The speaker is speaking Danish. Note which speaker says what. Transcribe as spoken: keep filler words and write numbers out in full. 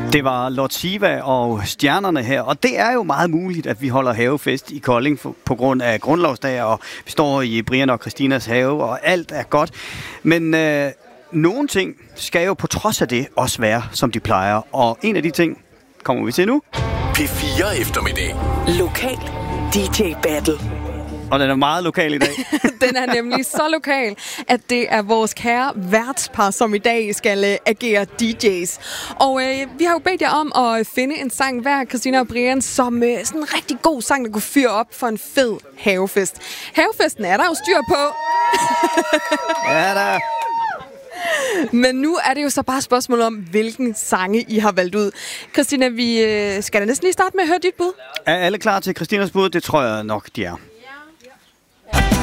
Speaker 1: Det var Lord Siva og Stjernerne her, og det er jo meget muligt, at vi holder havefest i Kolding for, på grund af grundlovsdag, og vi står i Brian og Christinas have, og alt er godt. Men øh, nogle ting skal jo på trods af det også være, som de plejer, og en af de ting kommer vi til nu.
Speaker 2: P fire eftermiddag.
Speaker 3: Lokal D J Battle.
Speaker 1: Og den er meget lokal i dag.
Speaker 4: Den er nemlig så lokal, at det er vores kære værtspar, som i dag skal uh, agere D J's. Og uh, vi har jo bedt jer om at finde en sang hver, Christina og Brian, som uh, sådan en rigtig god sang, der kunne fyre op for en fed havefest. Havefesten er der jo styr på.
Speaker 1: Ja da.
Speaker 4: Men nu er det jo så bare et spørgsmål om, hvilken sange I har valgt ud. Christina, vi uh, skal da næsten lige starte med at høre dit bud.
Speaker 1: Er alle klar til Christinas bud? Det tror jeg nok, de er.